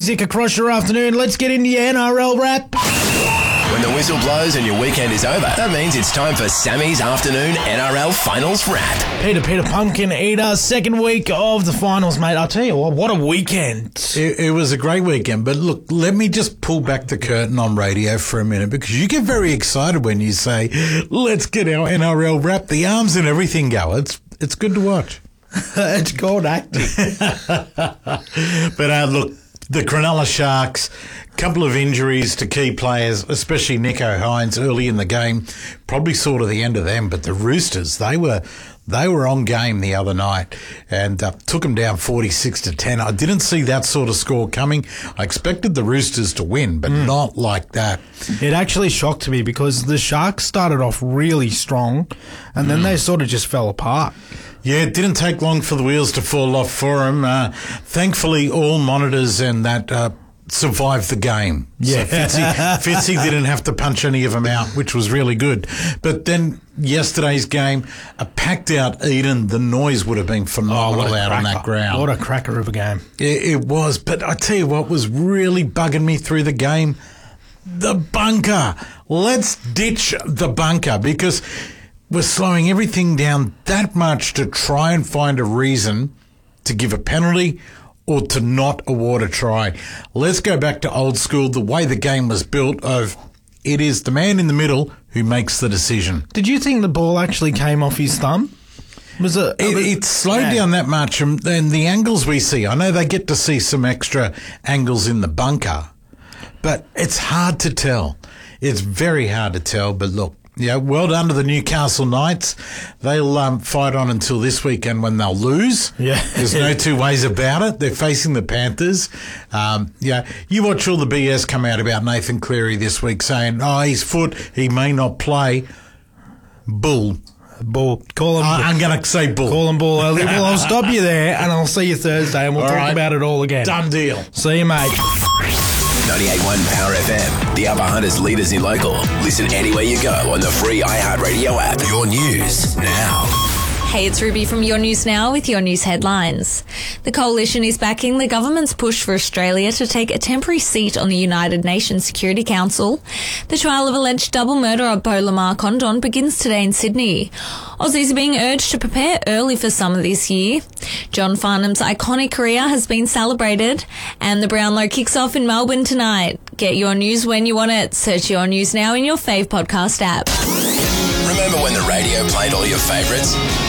music across your afternoon. Let's get into your NRL wrap. When the whistle blows and your weekend is over, that means it's time for Sammy's afternoon NRL Finals wrap. Peter Pumpkin Eater, second week of the finals, mate. I'll tell you what a weekend. It was a great weekend, but look, let me just pull back the curtain on radio for a minute, because you get very excited when you say, let's get our NRL wrap. The arms and everything go. It's good to watch. It's called acting. But look, the Cronulla Sharks, couple of injuries to key players, especially Nicho Hynes early in the game, probably saw to the end of them. But the Roosters, they were on game the other night and took them down 46-10. I didn't see that sort of score coming. I expected the Roosters to win, but not like that. It actually shocked me because the Sharks started off really strong and then they sort of just fell apart. Yeah, it didn't take long for the wheels to fall off for them. Thankfully, all monitors and that survived the game. Yeah. So Fitzy didn't have to punch any of them out, which was really good. But then yesterday's game, a packed-out Eden, the noise would have been phenomenal out on that ground. What a cracker of a game. It was. But I tell you what was really bugging me through the game, the bunker. Let's ditch the bunker because we're slowing everything down that much to try and find a reason to give a penalty or to not award a try. Let's go back to old school, the way the game was built of it is the man in the middle who makes the decision. Did you think the ball actually came off his thumb? It slowed down that much, and the angles we see, I know they get to see some extra angles in the bunker, but it's hard to tell. It's very hard to tell, but look, yeah, well done to the Newcastle Knights. They'll fight on until this weekend when they'll lose. Yeah. There's no two ways about it. They're facing the Panthers. You watch all the BS come out about Nathan Cleary this week saying, his foot, he may not play. Bull. Call him. I'm going to say bull. Call him bull early. Well, I'll stop you there and I'll see you Thursday and we'll talk about it all again. Done deal. See you, mate. 98.1 Power FM. The Upper Hunters leaders in local. Listen anywhere you go on the free iHeartRadio app. Your news now. Hey, it's Ruby from Your News Now with your news headlines. The Coalition is backing the government's push for Australia to take a temporary seat on the United Nations Security Council. The trial of alleged double murder of Beau Lamar Condon begins today in Sydney. Aussies are being urged to prepare early for summer this year. John Farnham's iconic career has been celebrated, and the Brownlow kicks off in Melbourne tonight. Get your news when you want it. Search Your News Now in your fave podcast app. Remember when the radio played all your favourites?